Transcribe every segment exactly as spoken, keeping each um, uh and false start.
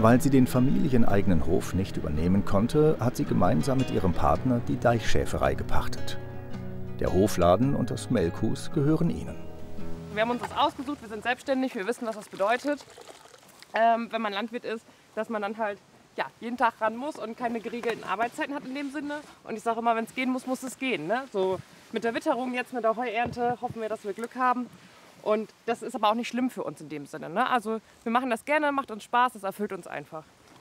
Weil sie den familieneigenen Hof nicht übernehmen konnte, hat sie gemeinsam mit ihrem Partner die Deichschäferei gepachtet. Der Hofladen und das Melkhus gehören ihnen. Wir haben uns das ausgesucht, wir sind selbstständig, wir wissen, was das bedeutet, ähm, wenn man Landwirt ist, dass man dann halt ja, jeden Tag ran muss und keine geregelten Arbeitszeiten hat in dem Sinne. Und ich sage immer, wenn es gehen muss, muss es gehen. Ne? So mit der Witterung jetzt, mit der Heuernte hoffen wir, dass wir Glück haben. Und das ist aber auch nicht schlimm für uns in dem Sinne. Ne? Also wir machen das gerne, macht uns Spaß, das erfüllt uns einfach.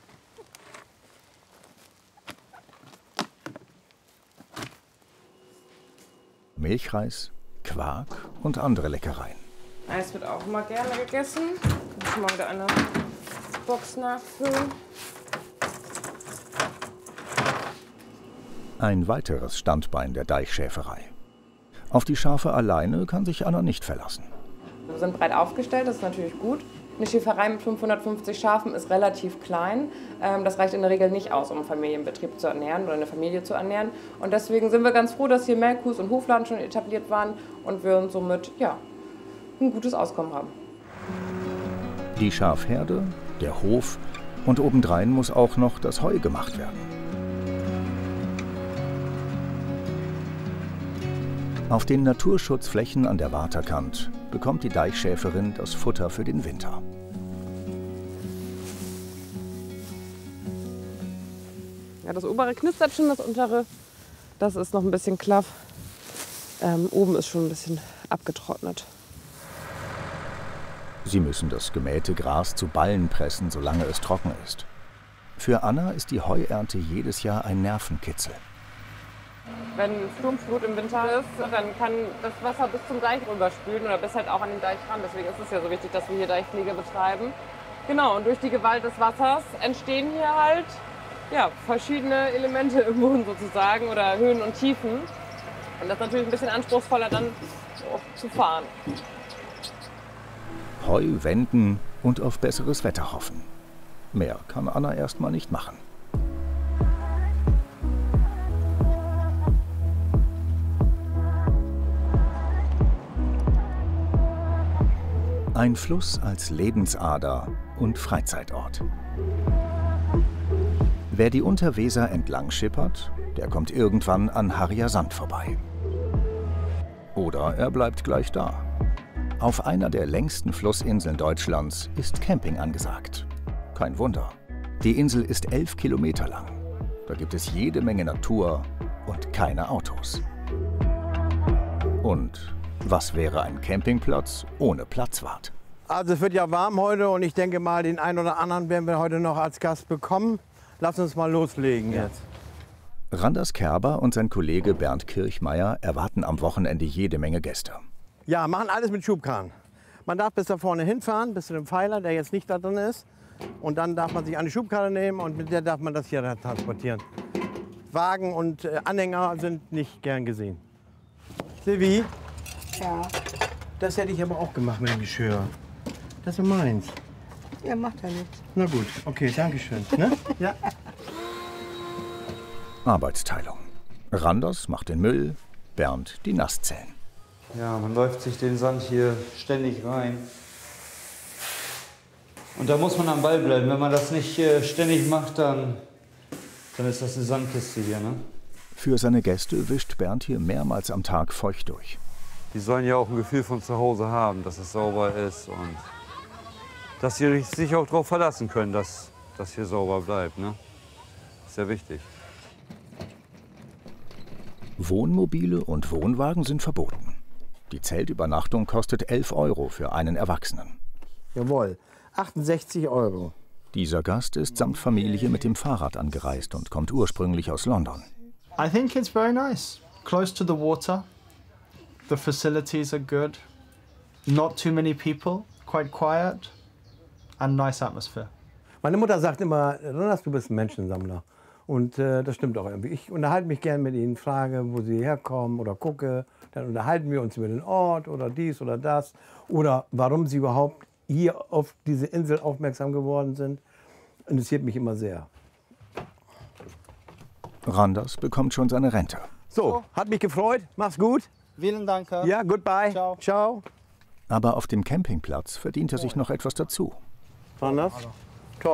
Milchreis, Quark und andere Leckereien. Eis wird auch immer gerne gegessen. Ich muss mal wieder eine Box nachfüllen. Ein weiteres Standbein der Deichschäferei. Auf die Schafe alleine kann sich Anna nicht verlassen. Wir sind breit aufgestellt, das ist natürlich gut. Eine Schäferei mit fünfhundertfünfzig Schafen ist relativ klein. Das reicht in der Regel nicht aus, um einen Familienbetrieb zu ernähren oder eine Familie zu ernähren. Und deswegen sind wir ganz froh, dass hier Melkhus und Hofladen schon etabliert waren und wir uns somit ja, ein gutes Auskommen haben. Die Schafherde, der Hof und obendrein muss auch noch das Heu gemacht werden. Auf den Naturschutzflächen an der Waterkant bekommt die Deichschäferin das Futter für den Winter. Ja, das obere knistert schon, das untere, das ist noch ein bisschen klaff. Ähm, oben ist schon ein bisschen abgetrocknet. Sie müssen das gemähte Gras zu Ballen pressen, solange es trocken ist. Für Anna ist die Heuernte jedes Jahr ein Nervenkitzel. Wenn Sturmflut im Winter ist, dann kann das Wasser bis zum Deich rüberspülen oder bis halt auch an den Deich ran. Deswegen ist es ja so wichtig, dass wir hier Deichpflege betreiben. Genau, und durch die Gewalt des Wassers entstehen hier halt ja, verschiedene Elemente im Boden sozusagen oder Höhen und Tiefen. Und das ist natürlich ein bisschen anspruchsvoller dann so zu fahren. Heu wenden und auf besseres Wetter hoffen. Mehr kann Anna erstmal nicht machen. Ein Fluss als Lebensader und Freizeitort. Wer die Unterweser entlang schippert, der kommt irgendwann an Harrier Sand vorbei. Oder er bleibt gleich da. Auf einer der längsten Flussinseln Deutschlands ist Camping angesagt. Kein Wunder. Die Insel ist elf Kilometer lang. Da gibt es jede Menge Natur und keine Autos. Und was wäre ein Campingplatz ohne Platzwart? Also es wird ja warm heute und ich denke mal, den einen oder anderen werden wir heute noch als Gast bekommen. Lass uns mal loslegen jetzt. Randers Kerber und sein Kollege Bernd Kirchmeier erwarten am Wochenende jede Menge Gäste. Ja, machen alles mit Schubkarren. Man darf bis da vorne hinfahren, bis zu dem Pfeiler, der jetzt nicht da drin ist. Und dann darf man sich eine Schubkarre nehmen und mit der darf man das hier transportieren. Wagen und äh, Anhänger sind nicht gern gesehen. Silvi? Ja. Das hätte ich aber auch gemacht mit dem Geschirr. Das ist meins. Ja, macht ja nichts. Na gut, okay, danke schön. Ne? Ja. Arbeitsteilung. Randers macht den Müll, Bernd die Nasszellen. Ja, man läuft sich den Sand hier ständig rein. Und da muss man am Ball bleiben. Wenn man das nicht äh, ständig macht, dann, dann ist das eine Sandkiste hier. Ne? Für seine Gäste wischt Bernd hier mehrmals am Tag feucht durch. Die sollen ja auch ein Gefühl von zu Hause haben, dass es sauber ist und dass sie sich auch darauf verlassen können, dass das hier sauber bleibt. Ne? Ist ja wichtig. Wohnmobile und Wohnwagen sind verboten. Die Zeltübernachtung kostet elf Euro für einen Erwachsenen. Jawohl, achtundsechzig Euro. Dieser Gast ist samt Familie mit dem Fahrrad angereist und kommt ursprünglich aus London. I think it's very nice. Close to the water. The facilities are good. Not too many people. Quite quiet. And nice atmosphere. Meine Mutter sagt immer, Randers, du bist ein Menschensammler. Und äh, das stimmt auch irgendwie. Ich unterhalte mich gerne mit ihnen, frage, wo sie herkommen oder gucke. Dann unterhalten wir uns über den Ort oder dies oder das. Oder warum sie überhaupt hier auf diese Insel aufmerksam geworden sind. Interessiert mich immer sehr. Randers bekommt schon seine Rente. So, hat mich gefreut. Mach's gut. Vielen Dank. Ja, goodbye. Ciao. Ciao. Aber auf dem Campingplatz verdient er sich noch etwas dazu. Randers,